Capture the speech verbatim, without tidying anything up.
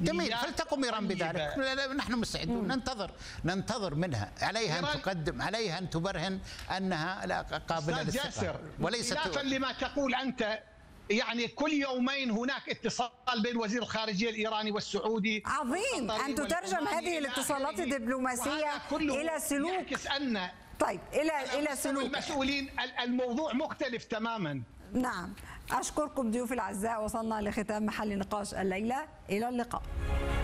جميل، فلتقم إيران بذلك. نحن مستعدون، ننتظر ننتظر منها. عليها أن تقدم، عليها أن تبرهن أنها قابلة للثقة وليست خلافا لما تقول أنت. يعني كل يومين هناك اتصال بين وزير الخارجية الإيراني والسعودي. عظيم أن تترجم هذه الاتصالات الدبلوماسية إلى سلوك. أن طيب إلى إلى سلوك المسؤولين. الموضوع مختلف تماما. نعم، أشكركم ضيوف الأعزاء، وصلنا لختام محل نقاش الليلة، إلى اللقاء.